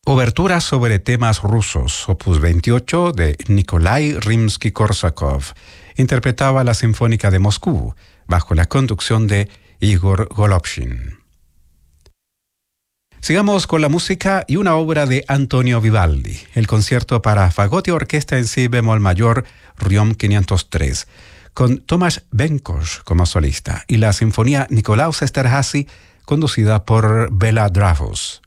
Obertura sobre temas rusos, opus 28 de Nikolai Rimsky-Korsakov. Interpretaba la Sinfónica de Moscú, bajo la conducción de Igor Golovshin. Sigamos con la música y una obra de Antonio Vivaldi, el concierto para fagot y orquesta en si bemol mayor, Riom 503, con Tomasz Benkosz como solista, y la Sinfonía Nikolaus Esterházy, conducida por Bela Dravos.